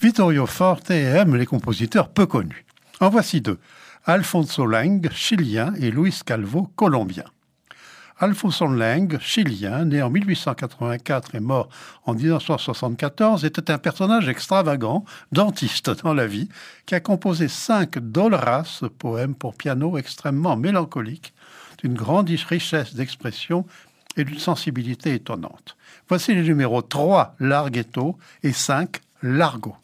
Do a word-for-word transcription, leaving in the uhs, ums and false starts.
Vittorio Forte aime les compositeurs peu connus. En voici deux. Alfonso Leng, chilien, et Luis Calvo, colombien. Alfonso Leng, chilien, né en mille huit cent quatre-vingt-quatre et mort en mille neuf cent soixante-quatorze, était un personnage extravagant, dentiste dans la vie, qui a composé cinq dolorás, poèmes pour piano extrêmement mélancoliques, d'une grande richesse d'expression et d'une sensibilité étonnante. Voici les numéros trois, Larghetto, et cinq, Largo.